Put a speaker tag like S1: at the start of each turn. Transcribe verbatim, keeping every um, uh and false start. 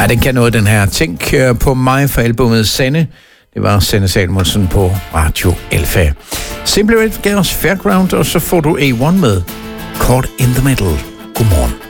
S1: Ja, den kan noget, den her. Tænk på mig for albumet Sende. Det var Sende Salmonsen på Radio Alfa. Simply Red gav os Fairground, og så får du A one med Caught in the Middle. Godmorgen.